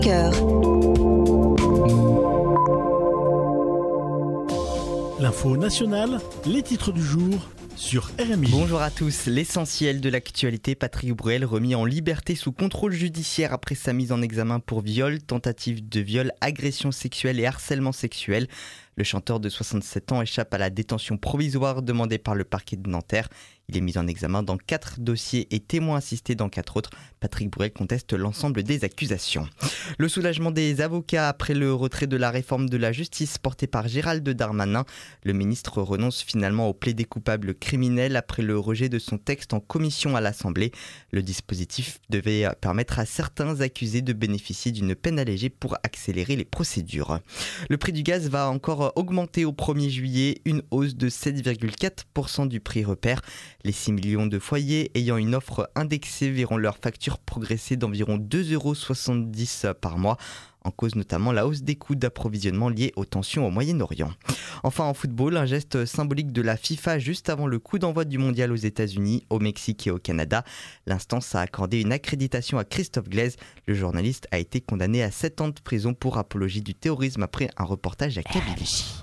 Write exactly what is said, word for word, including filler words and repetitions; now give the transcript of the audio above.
Cœur. L'info nationale, les titres du jour sur R M I. Bonjour à tous. L'essentiel de l'actualité, Patrick Bruel remis en liberté sous contrôle judiciaire après sa mise en examen pour viol, tentative de viol, agression sexuelle et harcèlement sexuel. Le chanteur de soixante-sept ans échappe à la détention provisoire demandée par le parquet de Nanterre. Il est mis en examen dans quatre dossiers et témoin assisté dans quatre autres. Patrick Bruel conteste l'ensemble des accusations. Le soulagement des avocats après le retrait de la réforme de la justice portée par Gérald Darmanin. Le ministre renonce finalement au plaidé coupable criminel après le rejet de son texte en commission à l'Assemblée. Le dispositif devait permettre à certains accusés de bénéficier d'une peine allégée pour accélérer les procédures. Le prix du gaz va encore augmenter au premier juillet, une hausse de sept virgule quatre pour cent du prix repère. Les six millions de foyers ayant une offre indexée verront leur facture progresser d'environ deux euros soixante-dix par mois. En cause notamment la hausse des coûts d'approvisionnement liés aux tensions au Moyen-Orient. Enfin en football, un geste symbolique de la FIFA juste avant le coup d'envoi du mondial aux États-Unis, au Mexique et au Canada. L'instance a accordé une accréditation à Christophe Glaise. Le journaliste a été condamné à sept ans de prison pour apologie du terrorisme après un reportage à Kabylie.